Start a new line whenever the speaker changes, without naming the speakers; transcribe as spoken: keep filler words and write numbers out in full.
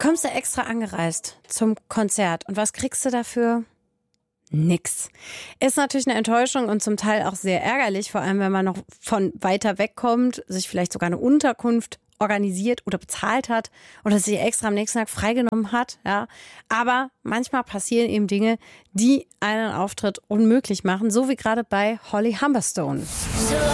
kommst du extra angereist zum Konzert und was kriegst du dafür? Nix. Ist natürlich eine Enttäuschung und zum Teil auch sehr ärgerlich, vor allem wenn man noch von weiter weg kommt, sich vielleicht sogar eine Unterkunft organisiert oder bezahlt hat oder sich extra am nächsten Tag freigenommen hat. Ja. Aber manchmal passieren eben Dinge, die einen Auftritt unmöglich machen, so wie gerade bei Holly Humberstone.